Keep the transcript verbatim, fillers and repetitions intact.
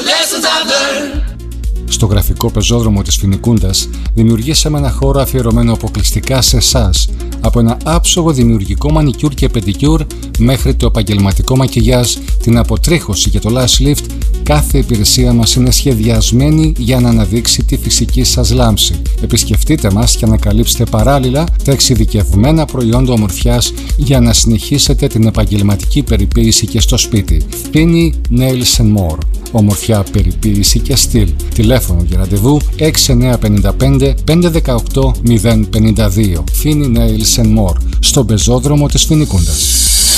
Στο γραφικό πεζόδρομο της Φοινικούντας δημιουργήσαμε ένα χώρο αφιερωμένο αποκλειστικά σε εσάς, από ένα άψογο δημιουργικό μανικιούρ και πεντικιούρ μέχρι το επαγγελματικό μακιγιάζ, την αποτρίχωση και το lash lift. Κάθε υπηρεσία μας είναι σχεδιασμένη για να αναδείξει τη φυσική σας λάμψη. Επισκεφτείτε μας και ανακαλύψτε παράλληλα τα εξειδικευμένα προϊόντα ομορφιάς για να συνεχίσετε την επαγγελματική περιποίηση και στο σπίτι. Fini Nails and More. Ομορφιά, περιποίηση και στυλ. Τηλέφωνο για ραντεβού έξι εννιά πέντε πέντε πέντε ένα οκτώ μηδέν πέντε δύο. Fini Nails and More. Στον πεζόδρομο της Φοινικούντας.